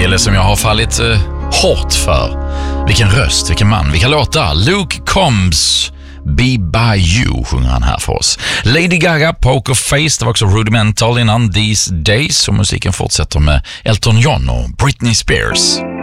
kille som jag har fallit hårt för. Vilken röst, vilken man, vilka låtar. Luke Combs, Be By You sjunger han här för oss. Lady Gaga, Poker Face, det var också Rudimental innan These Days, och musiken fortsätter med Elton John och Britney Spears.